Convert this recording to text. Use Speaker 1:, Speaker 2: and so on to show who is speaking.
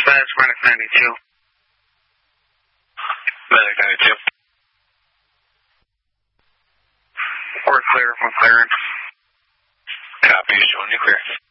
Speaker 1: Dispatch, Medic 92.
Speaker 2: Medic 92.
Speaker 1: We're clear from clearance.
Speaker 2: Copy, showing you clear.